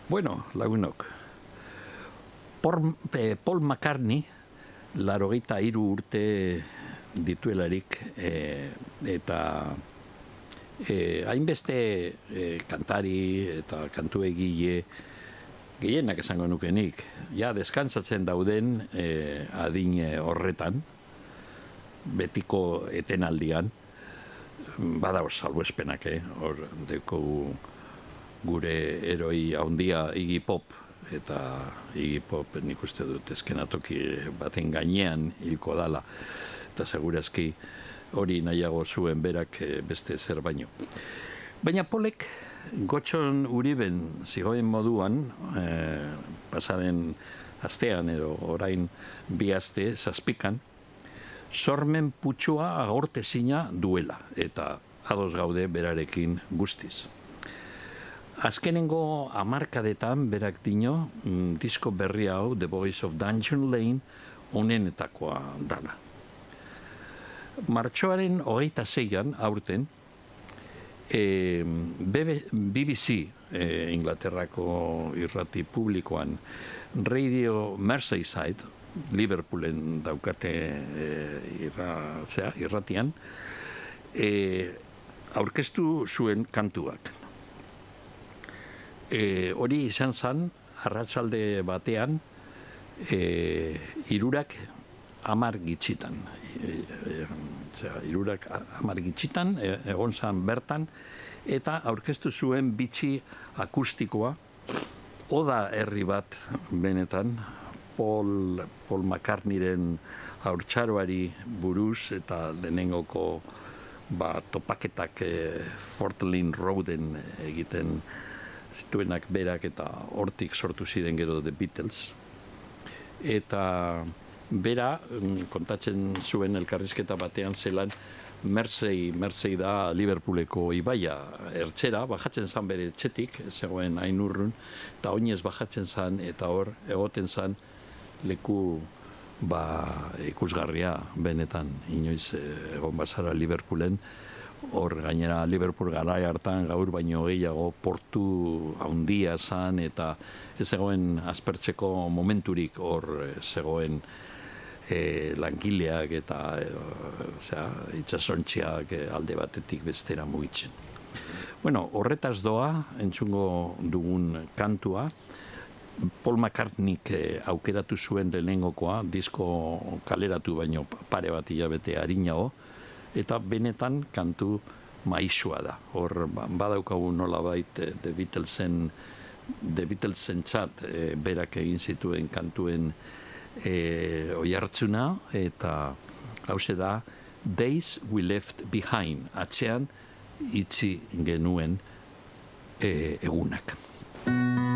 Bueno, lagunok. Paul McCartney, 83 urte dituelarik, eta hainbeste kantari eta kantu egile gehienak esango nukenik, ja deskantzatzen dauden adin horretan, betiko etenaldian, badago salbuespenak, hor dekogu gure eroi handia Iggy Pop, eta Iggy Pop nik uste dut eskenatoki baten gainean hilko dala, eta segurazki hori nahiago zuen berak beste zer baino. Baina Polek Gotxon Uriben zigoen moduan, pasaden astean edo orain 2 aste zazpikan, sormen putsua agortezina duela, eta ados gaude berarekin guztiz. Azkenengo hamarkadetan berak dino, disko berri hau, The Voice of Dungeon Lane, onenetakoa dala. Martxoaren 26an, aurten, BBC, Inglaterrako irrati publikoan, Radio Merseyside, Liverpoolen daukate irratian, aurkeztu zuen kantuak. Hori izan zen, arratsalde batean, 3 10 gitxitan. 3 10 gitxitan, egon zen bertan, eta aurkeztu zuen bitxi akustikoa, oda herri bat benetan, Paul McCartneyren haurtzaroari buruz, eta lehenengoko topaketak Fort Lane Roaden egiten zituenak berak, eta hortik sortu ziren gero The Beatles. Eta bera kontatzen zuen elkarrizketa batean zelan Mersey da Liverpooleko ibaia ertzera, bajatzen zan bere etxetik, zegoen hain urrun, eta oinez bajatzen zan, eta hor egoten zan leku ikusgarria benetan, inoiz egon bazara Liverpoolen, hor gainera Liverpool garai hartan gaur baino gehiago portu handia zan, eta ez zegoen aspertzeko momenturik hor zegoen langileak eta itxasontziak alde batetik bestera mugitzen. Bueno, horretaz doa, entzungo dugun kantua, Paul McCartneyk aukeratu zuen lehenengokoa, disko kaleratu baino pare bat hilabete arinago, eta benetan kantu maisua da. Hor badaukagu nolabait The Beatlesen txat berak egin zituen kantuen oihartzuna, eta hauxe da Days We Left Behind, atzean itzi genuen egunak.